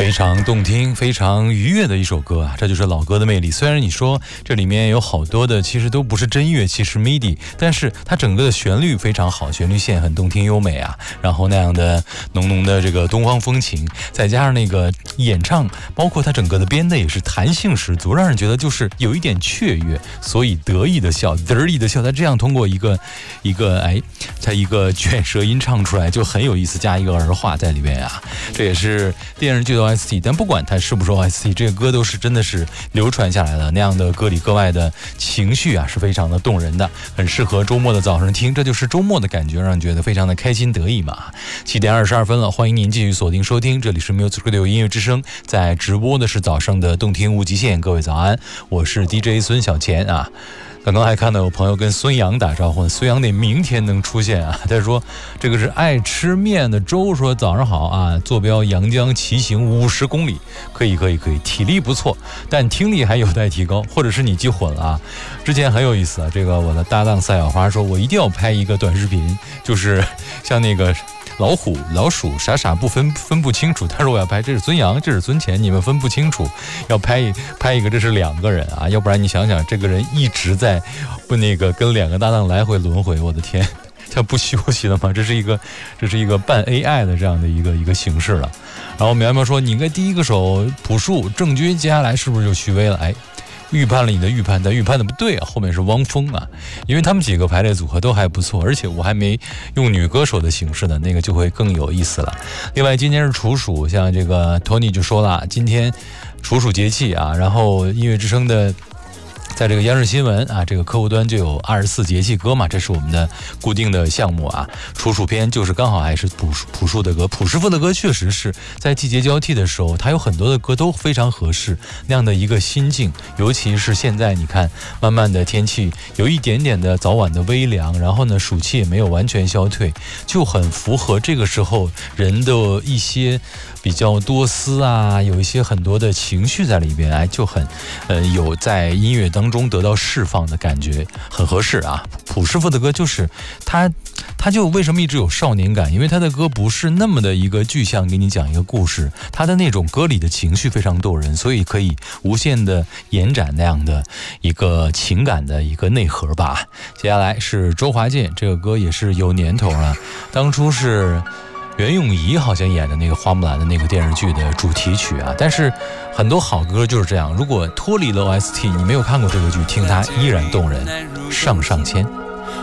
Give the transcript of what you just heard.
非常动听非常愉悦的一首歌啊，这就是老歌的魅力。虽然你说这里面有好多的其实都不是真乐器，是 MIDI， 但是它整个的旋律非常好，旋律线很动听优美啊，然后那样的浓浓的这个东方风情，再加上那个演唱，包括它整个的编的也是弹性十足，让人觉得就是有一点雀跃，所以得意的笑，他这样通过一个他一个卷舌音唱出来就很有意思，加一个儿化在里边啊，这也是电视剧的 OST， 但不管它是不是 OST， 这个歌都是真的是流传下来的，那样的歌里歌外的情绪啊是非常的动人的，很适合周末的早上听，这就是周末的感觉，让人觉得非常的开心得意嘛。7点22分了，欢迎您继续锁定收听，这里是 Music Radio 音乐之声，在直播的是早上的动听无极限，各位早安，我是 DJ 孙小钱啊。刚刚还看到有朋友跟孙杨打招呼，孙杨得明天能出现啊。他说这个是爱吃面的周，说早上好啊，坐标阳江骑行50公里，可以，体力不错，但听力还有待提高，或者是你记混了啊。之前很有意思啊，这个我的搭档赛小花说，我一定要拍一个短视频，就是像那个老虎老鼠傻不分不清楚，他说我要拍，这是孙杨，这是孙乾，你们分不清楚，要拍一个，这是两个人啊，要不然你想想这个人一直在不那个跟两个搭档来回轮回，我的天，他不休息了吗？这是一个半 AI 的这样的一个形式了。然后苗苗说，你应该第一个手朴树郑钧，接下来是不是就许巍了？哎，预判了你的预判，但预判的不对啊，后面是汪峰啊，因为他们几个排列组合都还不错，而且我还没用女歌手的形式的那个就会更有意思了。另外今天是处暑，像这个 Tony 就说了，今天处暑节气啊，然后音乐之声的在这个央视新闻啊，这个客户端就有24节气歌嘛，这是我们的固定的项目啊。处暑篇就是刚好还是朴树的歌，朴师傅的歌确实是在季节交替的时候，他有很多的歌都非常合适那样的一个心境，尤其是现在你看，慢慢的天气有一点点的早晚的微凉，然后呢暑气也没有完全消退，就很符合这个时候人的一些比较多思啊，有一些很多的情绪在里边，哎，就很有在音乐当中得到释放的感觉，很合适啊。朴师傅的歌就是他就为什么一直有少年感，因为他的歌不是那么的一个具象给你讲一个故事，他的那种歌里的情绪非常动人，所以可以无限的延展那样的一个情感的一个内核吧。接下来是周华健，这个歌也是有年头了，当初是袁咏仪好像演的那个花木兰的那个电视剧的主题曲啊，但是很多好歌就是这样，如果脱离了 OST， 你没有看过这个剧，听它依然动人。上签。